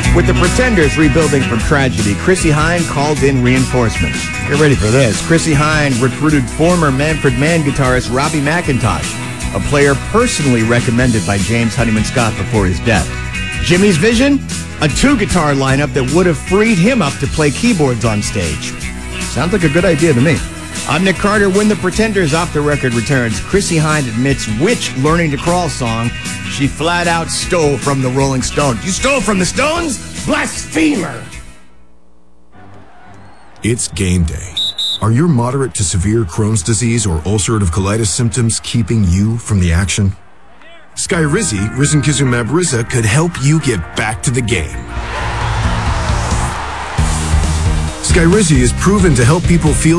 With the Pretenders rebuilding from tragedy, Chrissie Hynde called in reinforcements. Get ready for this. Chrissie Hynde recruited former Manfred Mann guitarist Robbie McIntosh, a player personally recommended by James Honeyman Scott before his death. Jimmy's vision? A two-guitar lineup that would have freed him up to play keyboards on stage. Sounds like a good idea to me. I'm Nick Carter. When the Pretenders Off the Record returns, Chrissie Hynde admits which Learning to Crawl song she flat out stole from the Rolling Stones. You stole from the Stones? Blasphemer! It's game day. Are your moderate to severe Crohn's disease or ulcerative colitis symptoms keeping you from the action? Skyrizi, risankizumab Riza, could help you get back to the game. Skyrizi is proven to help people feel